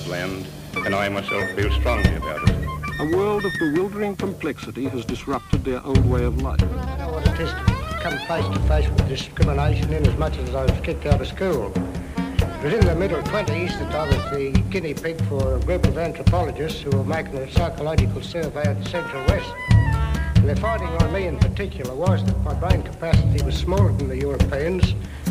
that land, and I myself feel strongly about it. A world of bewildering complexity has disrupted their old way of life. I know what it is to come face to face with discrimination in as much as I was kicked out of school. It was in the middle 20s that I was the guinea pig for a group of anthropologists who were making a psychological survey of the Central West. And their finding on me in particular was that my brain capacity was smaller than the Europeans,